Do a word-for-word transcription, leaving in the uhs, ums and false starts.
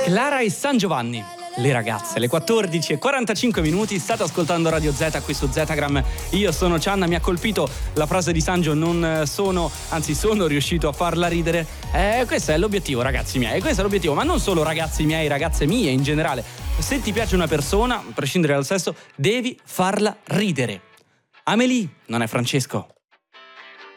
Clara e San Giovanni. Le ragazze, le quattordici e quarantacinque minuti, state ascoltando Radio Z qui su Zetagram. Io sono Cianna, mi ha colpito la frase di Sangio, non sono, anzi sono riuscito a farla ridere. Eh, questo è l'obiettivo, ragazzi miei, questo è l'obiettivo, ma non solo ragazzi miei, ragazze mie in generale. Se ti piace una persona, a prescindere dal sesso, devi farla ridere. Amélie, non è Francesco.